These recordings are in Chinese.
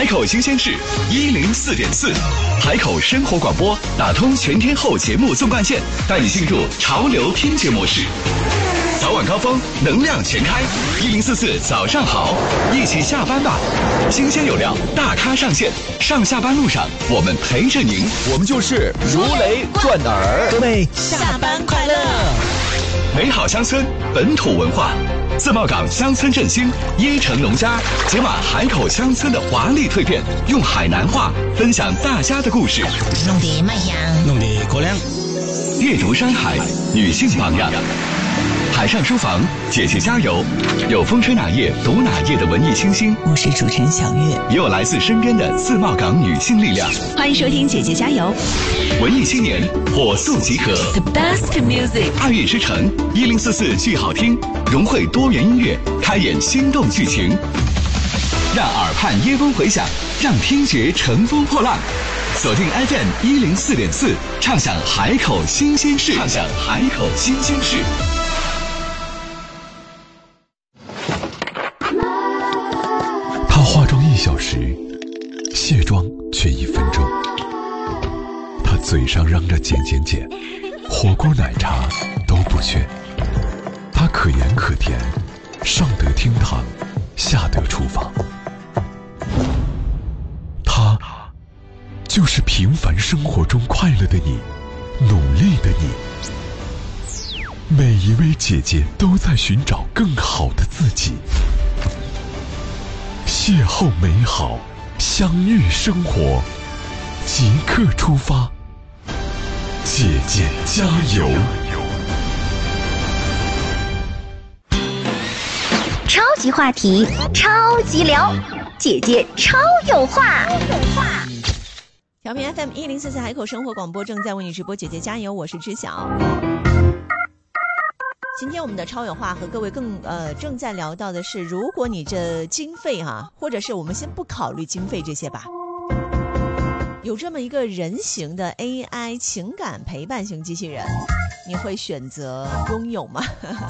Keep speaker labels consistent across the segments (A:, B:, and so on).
A: 海口新鲜事104.4，海口生活广播打通全天候节目纵贯线，带你进入潮流听觉模式。早晚高峰，能量全开，1044早上好，一起下班吧。新鲜有料，大咖上线，上下班路上我们陪着您，
B: 我们就是如雷贯耳。
C: 各位下班快乐！
A: 美好乡村，本土文化。自贸港乡村振兴，椰城农家解码海口乡村的华丽蜕变，用海南话分享大家的故事。
C: 弄得卖香，
B: 弄得过凉。
A: 阅读山海，女性榜样。海上书房，姐姐加油！有风吹哪页读哪页的文艺清新，
C: 我是主持人小月，
A: 也有来自身边的自贸港女性力量。
D: 欢迎收听姐姐加油！
A: 文艺青年火速集合
D: ，The best music。
A: 2月之城1044剧好听，融汇多元音乐，开演心动剧情，让耳畔耶风回响，让听觉乘风破浪。锁定 FM 104.4，畅享海口新鲜事，畅享海口新鲜事。
E: 她化妆1小时，卸妆却1分钟。她嘴上嚷着减减减，火锅奶茶都不缺。她可盐可甜，上得厅堂，下得厨房。她就是平凡生活中快乐的你，努力的你。每一位姐姐都在寻找更好的自己。邂逅美好，相遇生活，即刻出发。姐姐加油！
F: 超级话题，超级聊，姐姐超有话。
D: 调频 FM 1044海口生活广播正在为你直播，姐姐加油！我是知晓。今天我们的超有话和各位正在聊到的是，如果你这经费或者是我们先不考虑经费这些吧，有这么一个人形的 AI 情感陪伴型机器人，你会选择拥有吗？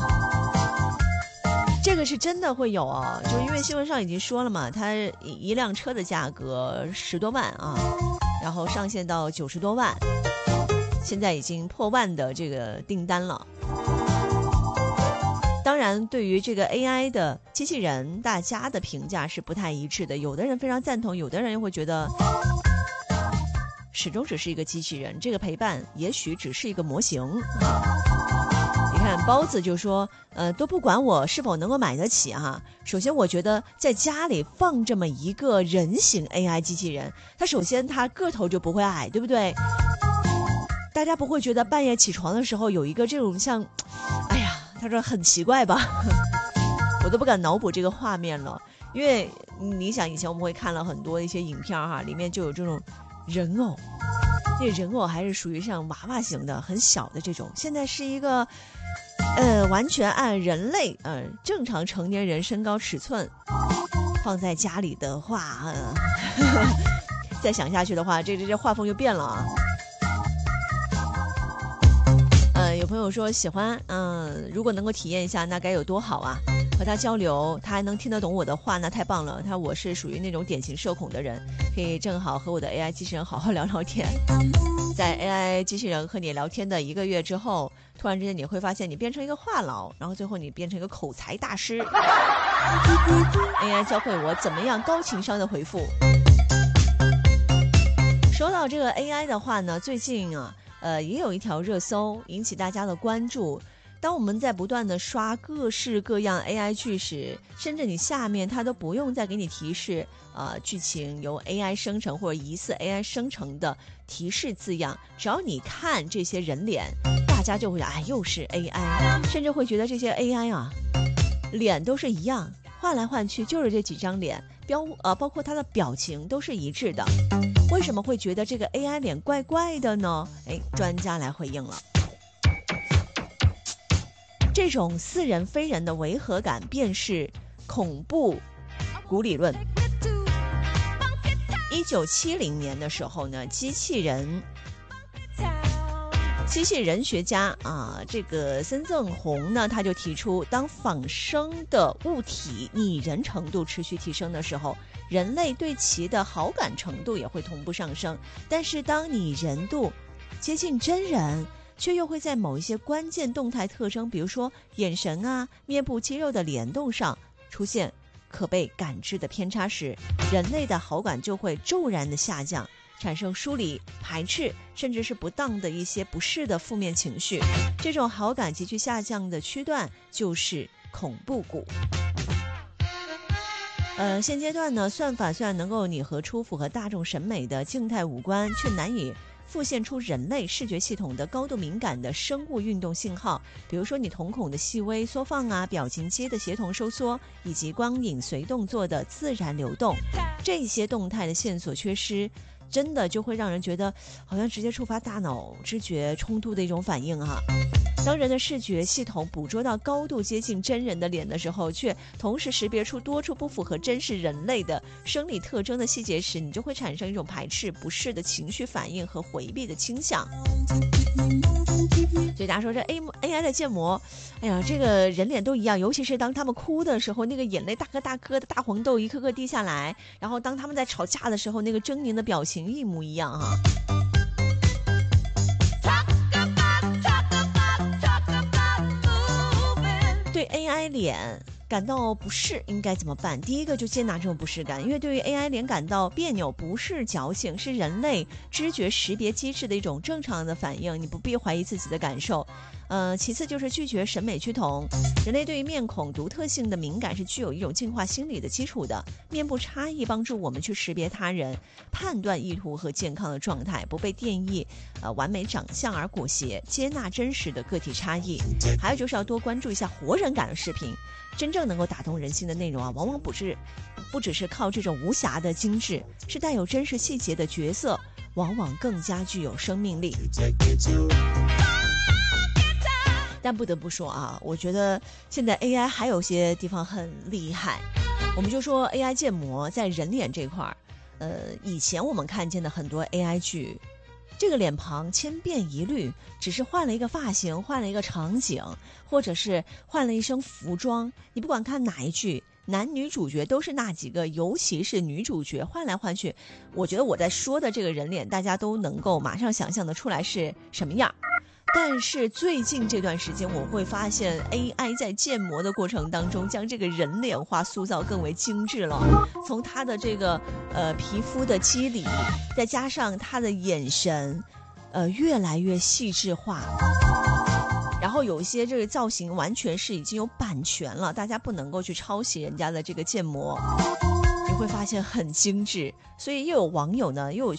D: 这个是真的会有哦，就是因为新闻上已经说了嘛，它一辆车的价格10多万啊，然后上线到90多万，现在已经破万的这个订单了。当然，对于这个 AI 的机器人，大家的评价是不太一致的。有的人非常赞同，有的人又会觉得始终只是一个机器人，这个陪伴也许只是一个模型啊。你看包子就说都不管我是否能够买得起首先我觉得在家里放这么一个人形 AI 机器人，它首先它个头就不会矮，对不对？大家不会觉得半夜起床的时候有一个这种像他说很奇怪吧我都不敢脑补这个画面了，因为你想以前我们会看了很多一些影片里面就有这种人偶，那人偶还是属于像娃娃型的很小的这种，现在是一个完全按人类正常成年人身高尺寸放在家里的话再想下去的话这画风就变了有朋友说喜欢如果能够体验一下那该有多好啊，和他交流他还能听得懂我的话，那太棒了。他我是属于那种典型社恐的人，可以正好和我的 AI 机器人好好聊聊天。在 AI 机器人和你聊天的1个月之后，突然之间你会发现你变成一个话痨，然后最后你变成一个口才大师AI 教会我怎么样高情商的回复。说到这个 AI 的话呢，最近也有一条热搜引起大家的关注。当我们在不断的刷各式各样 AI 剧时，甚至你下面它都不用再给你提示剧情由 AI 生成或者疑似 AI 生成的提示字样，只要你看这些人脸，大家就会又是 AI， 甚至会觉得这些 AI 脸都是一样，换来换去就是这几张脸，包括它的表情都是一致的。为什么会觉得这个 AI 脸怪怪的呢？专家来回应了。这种似人非人的违和感便是恐怖谷理论。1970年的时候呢，机器机器人学家啊，这个森正宏呢，他就提出，当仿生的物体拟人程度持续提升的时候，人类对其的好感程度也会同步上升。但是当拟人度接近真人，却又会在某一些关键动态特征，比如说眼神啊、面部肌肉的联动上出现可被感知的偏差时，人类的好感就会骤然的下降，产生疏离、排斥，甚至是不当的一些不适的负面情绪。这种好感急剧下降的区段就是恐怖谷。现阶段呢，算法虽然能够拟合出符合大众审美的静态五官，却难以复现出人类视觉系统的高度敏感的生物运动信号，比如说你瞳孔的细微缩放啊，表情肌的协同收缩，以及光影随动作的自然流动，这些动态的线索缺失，真的就会让人觉得好像直接触发大脑知觉冲突的一种反应哈。当人的视觉系统捕捉到高度接近真人的脸的时候，却同时识别出多处不符合真实人类的生理特征的细节时，你就会产生一种排斥、不适的情绪反应和回避的倾向。所以大家说这 AI 的建模，哎呀，这个人脸都一样，尤其是当他们哭的时候，那个眼泪大颗大颗的大黄豆一颗颗滴下来，然后当他们在吵架的时候，那个狰狞的表情一模一样哈。对 AI 脸感到不适应该怎么办？第一个就接纳这种不适感，因为对于 AI 脸感到别扭、不适、矫情是人类知觉识别机制的一种正常的反应，你不必怀疑自己的感受。其次就是拒绝审美趋同，人类对于面孔独特性的敏感是具有一种进化心理的基础的。面部差异帮助我们去识别他人、判断意图和健康的状态，不被定义完美长相而裹挟，接纳真实的个体差异。还有就是要多关注一下活人感的视频，真正能够打动人心的内容啊，往往不只是靠这种无瑕的精致，是带有真实细节的角色，往往更加具有生命力。但不得不说啊，我觉得现在 AI 还有些地方很厉害。我们就说 AI 建模在人脸这块儿，以前我们看见的很多 AI 剧，这个脸庞千变一律，只是换了一个发型，换了一个场景，或者是换了一身服装。你不管看哪一剧，男女主角都是那几个，尤其是女主角换来换去，我觉得我在说的这个人脸，大家都能够马上想象得出来是什么样。但是最近这段时间，我会发现 AI 在建模的过程当中，将这个人脸化塑造更为精致了。从他的这个皮肤的肌理，再加上他的眼神，越来越细致化。然后有一些这个造型完全是已经有版权了，大家不能够去抄袭人家的这个建模，你会发现很精致。所以又有网友呢，又有